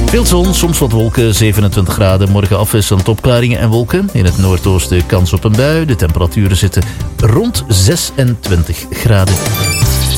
Veel zon, soms wat wolken, 27 graden. Morgen afwisselend opklaringen en wolken. In het noordoosten kans op een bui. De temperaturen zitten rond 26 graden.